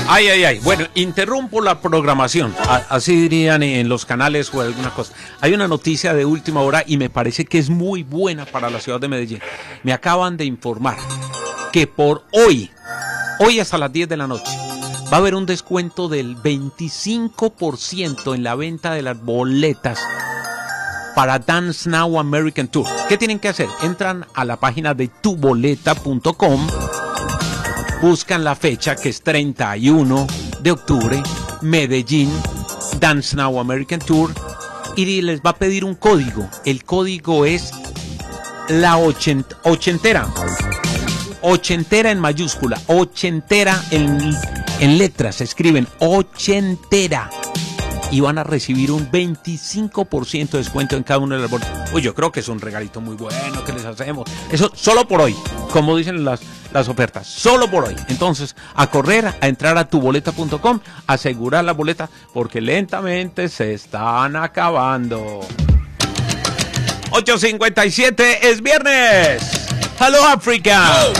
Ay, ay, ay. Bueno, interrumpo la programación. Así dirían en los canales o alguna cosa. Hay una noticia de última hora y me parece que es muy buena para la ciudad de Medellín. Me acaban de informar que por hoy hasta las 10 de la noche, va a haber un descuento del 25% en la venta de las boletas para Dance Now American Tour. ¿Qué tienen que hacer? Entran a la página de tuboleta.com, buscan la fecha que es 31 de octubre, Medellín, Dance Now American Tour, y les va a pedir un código. El código es la ochentera. Ochentera en mayúscula, ochentera en letras, se escriben ochentera. Y van a recibir un 25% de descuento en cada uno de las boletas. Uy, yo creo que es un regalito muy bueno que les hacemos. Eso solo por hoy, como dicen las ofertas, solo por hoy. Entonces, a correr, a entrar a tuboleta.com, asegurar la boleta, porque lentamente se están acabando. 8:57, es viernes. Hello, Africa.